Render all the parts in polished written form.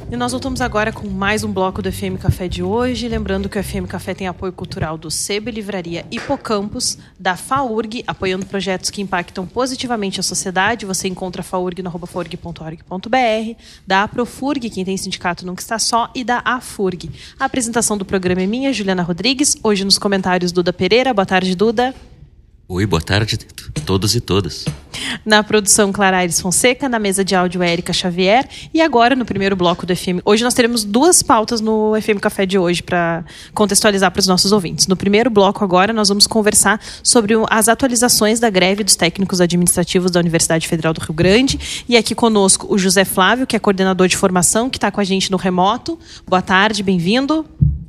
E nós voltamos agora com mais um bloco do FM Café de hoje. Lembrando que o FM Café tem apoio cultural do Sebe Livraria Hipocampus, da FAURG, apoiando projetos que impactam positivamente a sociedade. Você encontra a FAURG no @faurg.org.br, da Aprofurg, quem tem sindicato nunca está só, e da AFURG. A apresentação do programa é minha, Juliana Rodrigues. Hoje nos comentários, Duda Pereira. Boa tarde, Duda. Oi, boa tarde a todos e todas. Na produção, Clara Aires Fonseca. Na mesa de áudio, Érica Xavier. E agora, no primeiro bloco do FM... Hoje nós teremos duas pautas no FM Café de hoje para contextualizar para os nossos ouvintes. No primeiro bloco agora, nós vamos conversar sobre as atualizações da greve dos técnicos administrativos da Universidade Federal do Rio Grande. E aqui conosco o José Flávio, que é coordenador de formação, que está com a gente no remoto. Boa tarde, bem-vindo.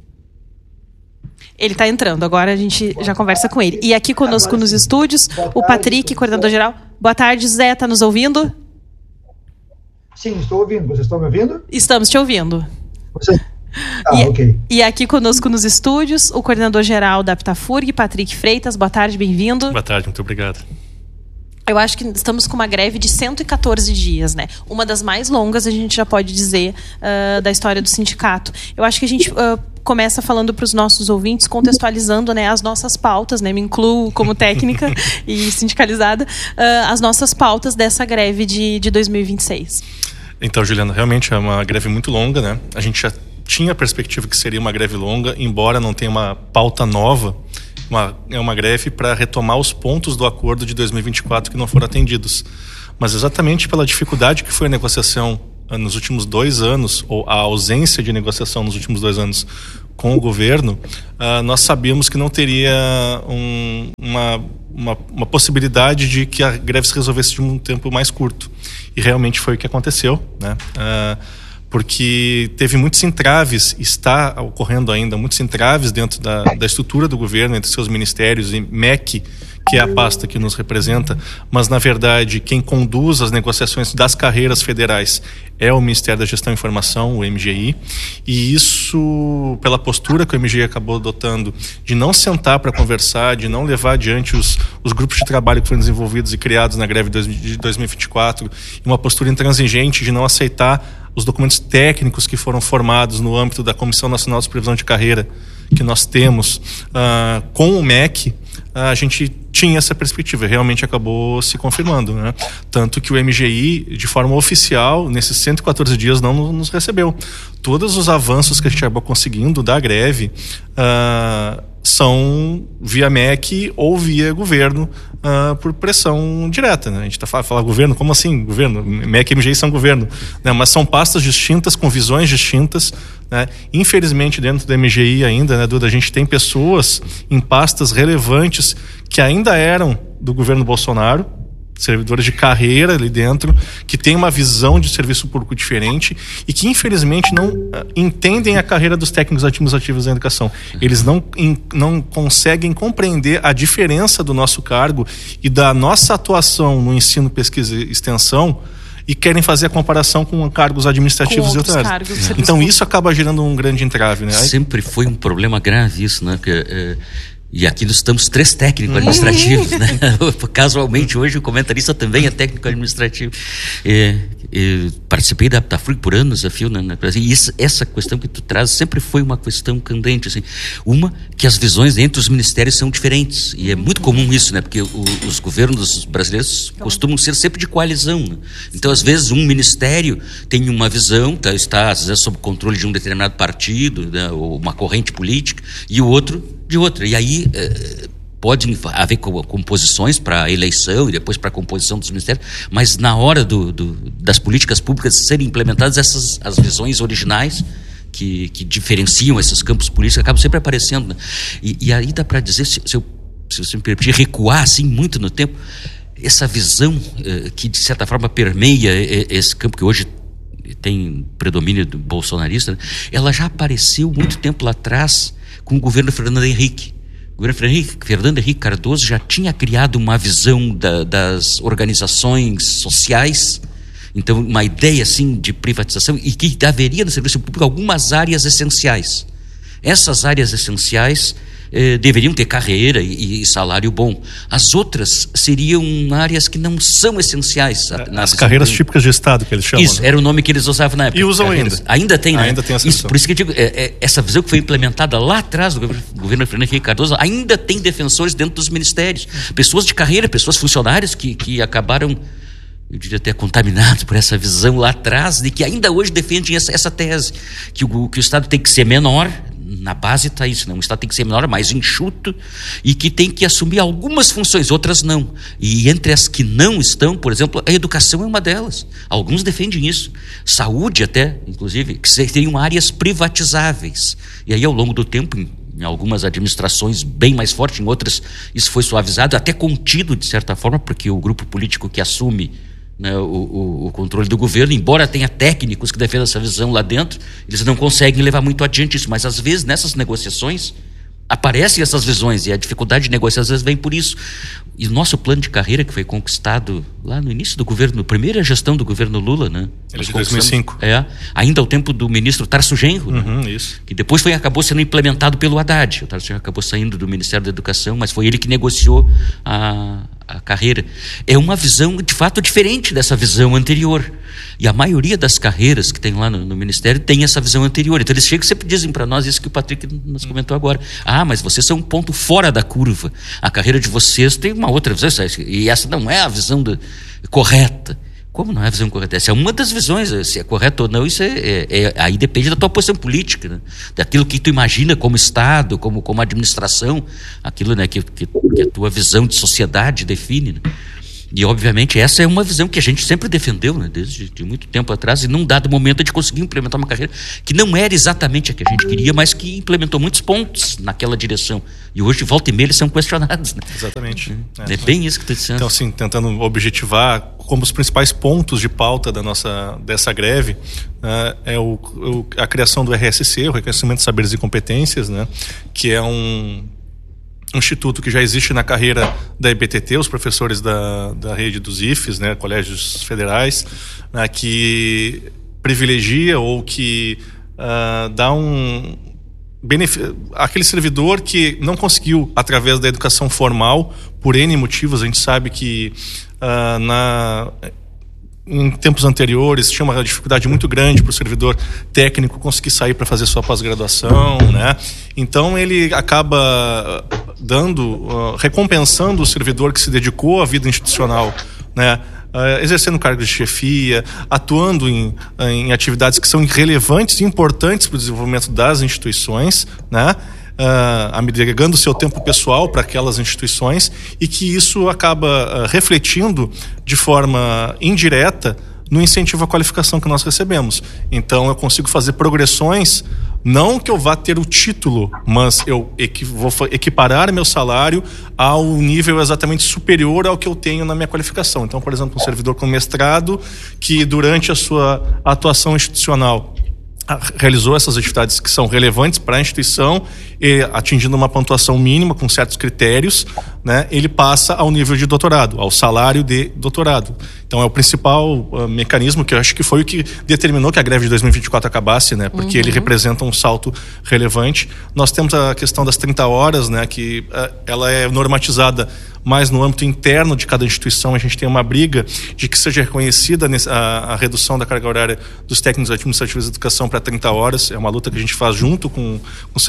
Ele está entrando, agora a gente já conversa com ele. E aqui conosco nos estúdios, o Patrick, coordenador-geral. Boa tarde, Zé, está nos ouvindo? Sim, estou ouvindo. Vocês estão me ouvindo? Estamos te ouvindo. Ok. E aqui conosco nos estúdios, o coordenador-geral da Aptafurg, Patrick Freitas. Boa tarde, bem-vindo. Boa tarde, muito obrigado. Eu acho que estamos com uma greve de 114 dias, né? Uma das mais longas, a gente já pode dizer, da história do sindicato. Eu acho que a gente começa falando para os nossos ouvintes, contextualizando, né, as nossas pautas, né? Me incluo como técnica e sindicalizada, as nossas pautas dessa greve de 2026. Então, Juliana, realmente é uma greve muito longa, né? A gente já tinha a perspectiva que seria uma greve longa, embora não tenha uma pauta nova. É uma greve para retomar os pontos do acordo de 2024 que não foram atendidos. Mas exatamente pela dificuldade que foi a negociação nos últimos 2 anos, ou a ausência de negociação nos últimos 2 anos com o governo, nós sabíamos que não teria uma possibilidade de que a greve se resolvesse de um tempo mais curto. E realmente foi o que aconteceu, né? Porque teve muitos entraves, está ocorrendo ainda muitos entraves dentro da estrutura do governo, entre seus ministérios e MEC, que é a pasta que nos representa, mas na verdade quem conduz as negociações das carreiras federais é o Ministério da Gestão e Informação, o MGI, e isso, pela postura que o MGI acabou adotando, de não sentar para conversar, de não levar adiante os grupos de trabalho que foram desenvolvidos e criados na greve de 2024, e uma postura intransigente de não aceitar os documentos técnicos que foram formados no âmbito da Comissão Nacional de Supervisão de Carreira que nós temos com o MEC, a gente tinha essa perspectiva, realmente acabou se confirmando, né? Tanto que o MGI, de forma oficial, nesses 114 dias não nos recebeu. Todos os avanços que a gente acabou conseguindo da greve são via MEC ou via governo, por pressão direta, né? A gente fala governo, como assim governo? MEC e MGI são governo, né? Mas são pastas distintas, com visões distintas, né? Infelizmente dentro do MGI ainda, né, Duda, a gente tem pessoas em pastas relevantes que ainda eram do governo Bolsonaro, servidores de carreira ali dentro, que têm uma visão de serviço público diferente e que infelizmente não entendem a carreira dos técnicos administrativos da educação. Eles não conseguem compreender a diferença do nosso cargo e da nossa atuação no ensino, pesquisa e extensão, e querem fazer a comparação com cargos administrativos e outras áreas. Então isso acaba gerando um grande entrave, né? Sempre foi um problema grave isso, né? Porque, e aqui nós estamos 3 técnicos administrativos, né? Casualmente hoje o comentarista também é técnico administrativo. Participei da Aptafurg por anos a fio, né? E essa questão que tu traz sempre foi uma questão candente, assim. Uma, que as visões entre os ministérios são diferentes, e é muito comum isso, né? Porque os governos brasileiros costumam ser sempre de coalizão, né? Então às vezes um ministério tem uma visão, está às vezes sob controle de um determinado partido, né? Ou uma corrente política, e o outro de outra, e aí pode haver composições para a eleição e depois para a composição dos ministérios, mas na hora das políticas públicas serem implementadas, as visões originais que diferenciam esses campos políticos acabam sempre aparecendo, né? E aí dá para dizer, se você me permitir recuar assim muito no tempo, essa visão que de certa forma permeia esse campo que hoje tem predomínio do bolsonarista, né? Ela já apareceu muito tempo lá atrás com o governo Fernando Henrique. O governo Fernando Henrique Cardoso já tinha criado uma visão das organizações sociais, então uma ideia assim de privatização, e que haveria no serviço público algumas áreas essenciais. Essas áreas essenciais deveriam ter carreira e salário bom. As outras seriam áreas que não são essenciais. As carreiras típicas de Estado, que eles chamam. Isso, era o nome que eles usavam na época. E usam ainda tem, né? Ainda tem essa visão. Por isso que eu digo, essa visão que foi implementada lá atrás do governo Fernando Henrique Cardoso, ainda tem defensores dentro dos ministérios. Pessoas de carreira, pessoas funcionárias que acabaram, eu diria até, contaminados por essa visão lá atrás, de que ainda hoje defendem essa tese, que o Estado tem que ser menor. Na base está isso, né? O Estado tem que ser menor, mais enxuto, e que tem que assumir algumas funções, outras não. E entre as que não estão, por exemplo, a educação é uma delas. Alguns defendem isso. Saúde até, inclusive, que seriam áreas privatizáveis. E aí, ao longo do tempo, em algumas administrações bem mais fortes, em outras isso foi suavizado, até contido de certa forma, porque o grupo político que assume, né, o controle do governo, embora tenha técnicos que defendam essa visão lá dentro, eles não conseguem levar muito adiante isso, mas às vezes nessas negociações aparecem essas visões, e a dificuldade de negociar às vezes vem por isso. E o nosso plano de carreira, que foi conquistado lá no início do governo, primeira gestão do governo Lula, né? Ele de 2005. Ainda ao tempo do ministro Tarso Genro, né? Isso. Que depois acabou sendo implementado pelo Haddad. O Tarso Genro acabou saindo do Ministério da Educação, mas foi ele que negociou a carreira. É uma visão, de fato, diferente dessa visão anterior. E a maioria das carreiras que tem lá no Ministério tem essa visão anterior. Então eles chegam e sempre dizem para nós isso que o Patrick nos comentou agora. Mas vocês são um ponto fora da curva. A carreira de vocês tem uma outra visão. E essa não é a visão correta. Como não é a visão correta? Essa é uma das visões. Se é correto ou não, isso aí depende da tua posição política, né? Daquilo que tu imagina como Estado, como administração, aquilo, né, que a tua visão de sociedade define, né? E, obviamente, essa é uma visão que a gente sempre defendeu, né, desde muito tempo atrás, e num dado momento a gente conseguiu implementar uma carreira que não era exatamente a que a gente queria, mas que implementou muitos pontos naquela direção. E hoje, volta e meia, eles são questionados, né? Exatamente. É bem isso que tu dizendo. Então, assim, tentando objetivar como os principais pontos de pauta dessa greve, é a criação do RSC, o Reconhecimento de Saberes e Competências, né, que é um instituto que já existe na carreira da EBTT, os professores da rede dos IFES, né, colégios federais, né, que privilegia ou que dá aquele servidor que não conseguiu, através da educação formal, por N motivos. A gente sabe que em tempos anteriores tinha uma dificuldade muito grande para o servidor técnico conseguir sair para fazer sua pós-graduação, né? Então ele acaba recompensando o servidor que se dedicou à vida institucional, né? Exercendo cargos de chefia, atuando em atividades que são relevantes e importantes para o desenvolvimento das instituições, né? Abnegando o seu tempo pessoal para aquelas instituições, e que isso acaba refletindo de forma indireta no incentivo à qualificação que nós recebemos. Então eu consigo fazer progressões, não que eu vá ter o título, mas eu vou equiparar meu salário ao nível exatamente superior ao que eu tenho na minha qualificação. Então, por exemplo, um servidor com mestrado que durante a sua atuação institucional realizou essas atividades que são relevantes para a instituição, e atingindo uma pontuação mínima com certos critérios, né, ele passa ao nível de doutorado, ao salário de doutorado. Então é o principal mecanismo, que eu acho que foi o que determinou que a greve de 2024 acabasse, né, porque ele representa um salto relevante. Nós temos a questão das 30 horas, né, que ela é normatizada mais no âmbito interno de cada instituição. A gente tem uma briga de que seja reconhecida a redução da carga horária dos técnicos administrativos de educação para 30 horas. É uma luta que a gente faz junto com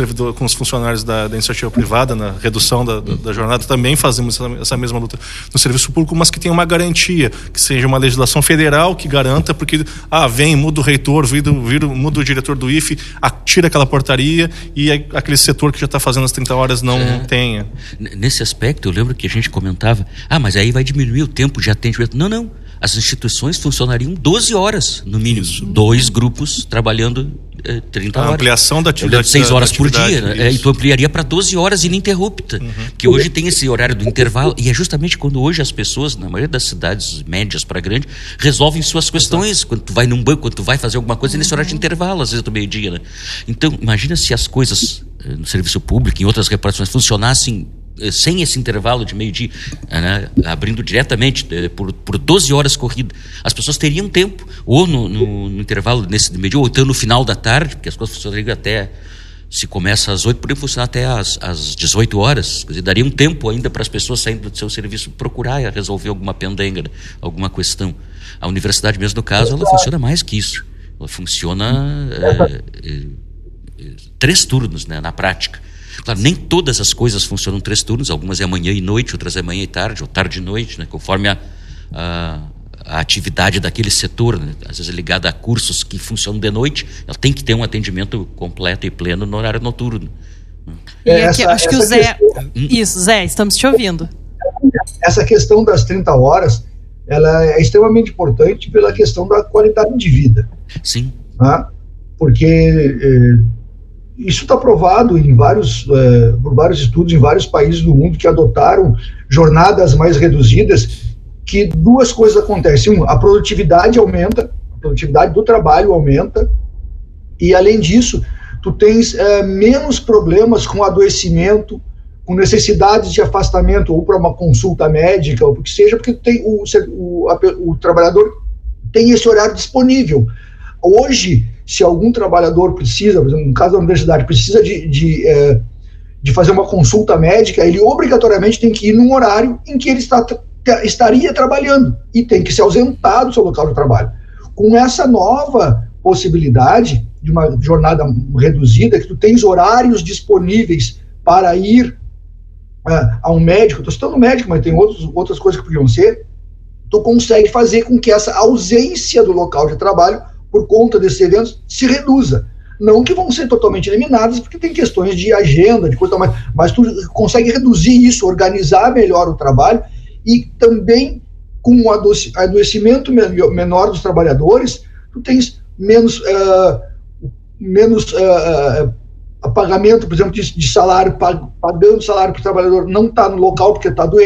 os funcionários da iniciativa privada, na redução da jornada. Também fazemos essa mesma luta no serviço público, mas que tenha uma garantia, que seja uma legislação federal que garanta, porque muda o reitor, muda o diretor do IFE, tira aquela portaria, e aquele setor que já está fazendo as 30 horas não tenha. Nesse aspecto, eu lembro que a gente comentava, mas aí vai diminuir o tempo de atendimento. Não. As instituições funcionariam 12 horas, no mínimo. Isso. 2 grupos trabalhando 30 horas. A ampliação da atividade. 6 horas por dia, né? E tu ampliaria para 12 horas ininterrupta. Porque hoje tem esse horário do intervalo, e é justamente quando hoje as pessoas, na maioria das cidades médias para grandes, resolvem suas questões. Exato. Quando tu vai num banco, quando tu vai fazer alguma coisa, nesse horário de intervalo, às vezes do meio-dia, né? Então, imagina se as coisas no serviço público, em outras reparações, funcionassem sem esse intervalo de meio-dia, né, abrindo diretamente por 12 horas corridas. As pessoas teriam tempo, ou no intervalo nesse meio-dia, ou então no final da tarde, porque as coisas funcionariam até Se começa às 8, poderia funcionar até às 18 horas. Quer dizer, daria um tempo ainda para as pessoas saindo do seu serviço procurar resolver alguma pendenga, alguma questão. A universidade mesmo, no caso, ela funciona mais que isso. Ela funciona 3 turnos, né, na prática. Claro, nem todas as coisas funcionam 3 turnos. Algumas é manhã e noite, outras é manhã e tarde, ou tarde e noite, né, conforme a atividade daquele setor, né? Às vezes é ligada a cursos que funcionam de noite, ela tem que ter um atendimento completo e pleno no horário noturno. E aqui, acho que o Zé... Isso, Zé, estamos te ouvindo. Essa questão das 30 horas, ela é extremamente importante pela questão da qualidade de vida. Sim. Tá? Porque isso está provado por vários estudos em vários países do mundo que adotaram jornadas mais reduzidas, que 2 coisas acontecem. A produtividade aumenta, a produtividade do trabalho aumenta, e além disso, tu tens menos problemas com adoecimento, com necessidades de afastamento, ou para uma consulta médica, ou o que seja, porque o trabalhador tem esse horário disponível. Hoje, se algum trabalhador precisa, por exemplo, no caso da universidade, precisa de fazer uma consulta médica, ele obrigatoriamente tem que ir num horário em que ele estaria trabalhando e tem que se ausentar do seu local de trabalho. Com essa nova possibilidade de uma jornada reduzida, que tu tens horários disponíveis para ir a um médico, estou citando médico, mas tem outras coisas que podiam ser, tu consegue fazer com que essa ausência do local de trabalho por conta desses eventos se reduza. Não que vão ser totalmente eliminadas, porque tem questões de agenda, de coisa mais, mas tu consegue reduzir isso, organizar melhor o trabalho, e também com o adoecimento menor dos trabalhadores, tu tens menos pagamento, por exemplo, de salário, pagando salário para o trabalhador não está no local porque está doente.